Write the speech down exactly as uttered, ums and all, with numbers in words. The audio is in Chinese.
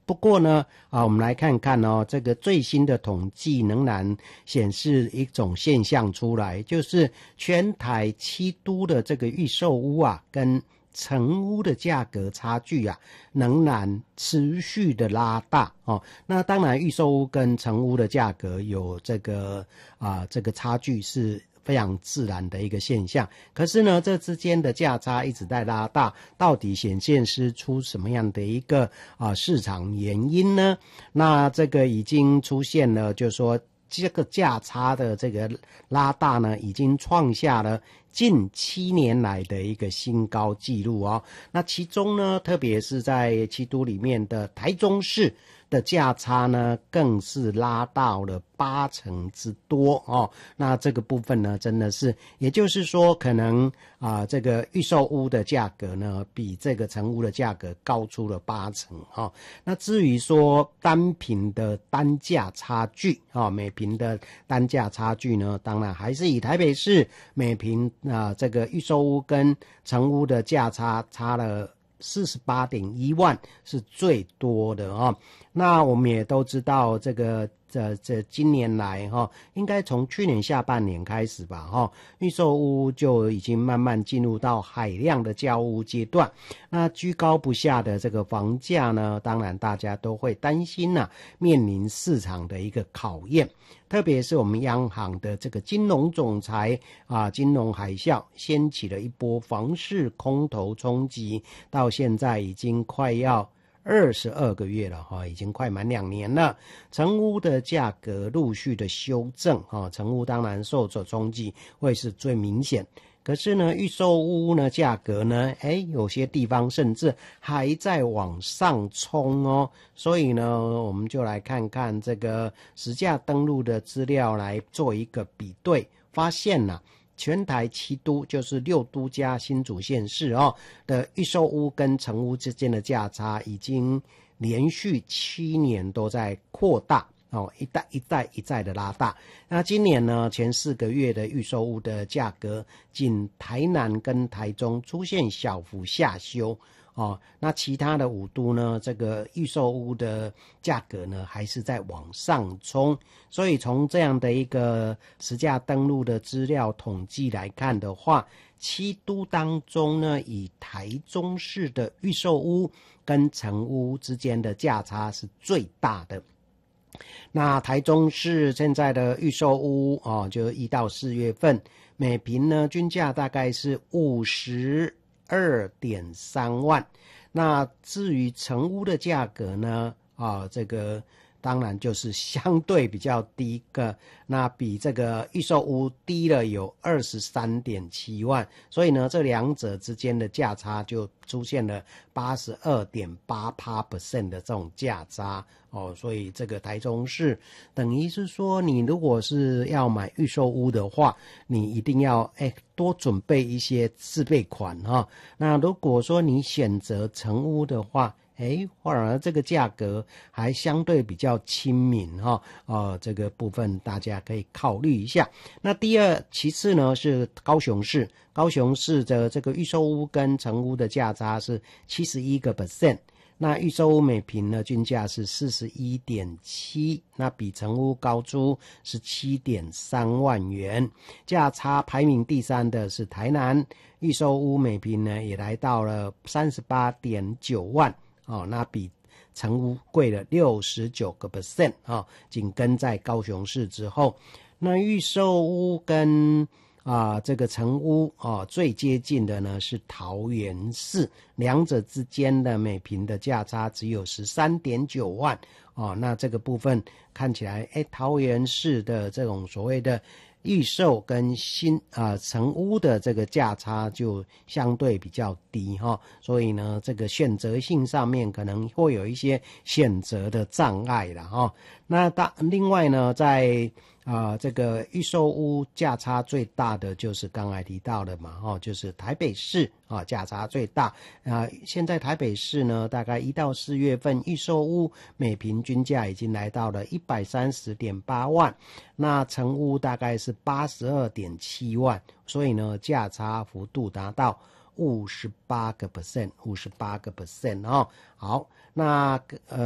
不过呢，啊，我们来看看哦，这个最新的统计仍然显示一种现象出来，就是全台七都的这个预售屋啊，跟成屋的价格差距啊，仍然持续的拉大哦。那当然，预售屋跟成屋的价格有这个啊，这个差距是非常自然的一个现象，可是呢，这之间的价差一直在拉大，到底显现是出什么样的一个啊市场原因呢？那这个已经出现了，就是说这个价差的这个拉大呢，已经创下了近七年来的一个新高纪录哦。那其中呢，特别是在七都里面的台中市的价差呢，更是拉到了八成之多哦。那这个部分呢，真的是，也就是说，可能啊、呃，这个预售屋的价格呢，比这个成屋的价格高出了八成哦。那至于说单坪的单价差距啊、哦，每坪的单价差距呢，当然还是以台北市每坪啊、呃，这个预售屋跟成屋的价差差了四十八点一万是最多的哦。那我们也都知道，这个这这今年来哈、哦，应该从去年下半年开始吧哈、哦，预售屋就已经慢慢进入到海量的交屋阶段。那居高不下的这个房价呢，当然大家都会担心呐、啊，面临市场的一个考验。特别是我们央行的这个金融总裁啊，金融海啸掀起了一波房市空头冲击，到现在已经快要二十二个月了哈，已经快满两年了。成屋的价格陆续的修正哈，成屋当然受所冲击会是最明显。可是呢，预售屋呢价格呢，哎，有些地方甚至还在往上冲哦。所以呢，我们就来看看这个实价登录的资料来做一个比对，发现呢、啊，全台七都就是六都加新竹县市哦的预售屋跟成屋之间的价差，已经连续七年都在扩大。哦，一代一代一再的拉大。那今年呢，前四个月的预售屋的价格，仅台南跟台中出现小幅下修哦。那其他的五都呢，这个预售屋的价格呢，还是在往上冲。所以从这样的一个实价登录的资料统计来看的话，七都当中呢，以台中市的预售屋跟成屋之间的价差是最大的。那台中市现在的预售屋哦，就一到四月份，每坪呢均价大概是五十二点三万。那至于成屋的价格呢，啊、哦，这个当然就是相对比较低个，那比这个预售屋低了有 二十三点七万，所以呢，这两者之间的价差就出现了 百分之八十二点八 的这种价差哦，所以这个台中市等于是说，你如果是要买预售屋的话，你一定要哎多准备一些自备款哈、哦。那如果说你选择成屋的话，哎，反而这个价格还相对比较亲民哈、哦，呃，这个部分大家可以考虑一下。那第二，其次呢是高雄市，高雄市的这个预售屋跟成屋的价差是 百分之七十一，那预售屋每坪呢均价是 四十一点七， 那比成屋高出 十七点三万元，价差排名第三的是台南，预售屋每坪呢也来到了 三十八点九万。哦，那比成屋贵了 百分之六十九 哦，紧跟在高雄市之后。那预售屋跟啊、呃、这个成屋哦最接近的呢是桃园市，两者之间的每坪的价差只有 十三点九万哦。那这个部分看起来，哎，桃园市的这种所谓的预售跟新啊、呃、成屋的这个价差就相对比较低哈、哦，所以呢，这个选择性上面可能会有一些选择的障碍了哈、哦。那大另外呢，在啊、呃，这个预售屋价差最大的就是刚才提到的嘛，哦，就是台北市啊，价差最大啊、呃。现在台北市呢，大概一到四月份预售屋每坪均价已经来到了 一百三十点八万，那成屋大概是 八十二点七万，所以呢，价差幅度达到 百分之五十八， 五十八 哦。好，那呃。